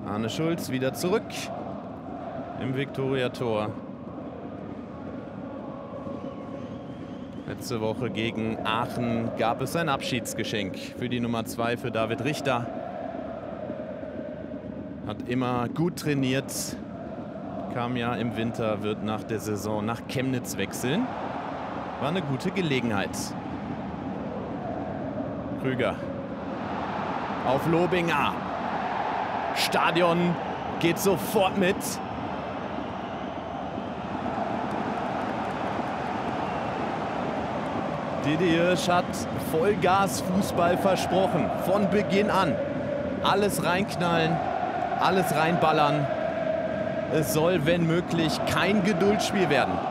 Arne Schulz wieder zurück im Viktoria-Tor. Letzte Woche gegen Aachen gab es ein Abschiedsgeschenk für die Nummer 2, für David Richter. Hat immer gut trainiert, kam ja im Winter, wird nach der Saison nach Chemnitz wechseln. War eine gute Gelegenheit. Krüger auf Lobinger. Stadion geht sofort mit. Didi Hirsch hat Vollgas-Fußball versprochen. Von Beginn an. Alles reinknallen, alles reinballern. Es soll, wenn möglich, kein Geduldsspiel werden.